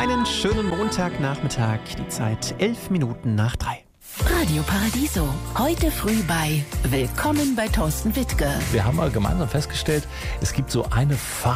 Einen schönen Montagnachmittag, die Zeit 11 Minuten nach 3. Radio Paradiso, heute früh bei Willkommen bei Thorsten Wittke. Wir haben mal gemeinsam festgestellt, es gibt so eine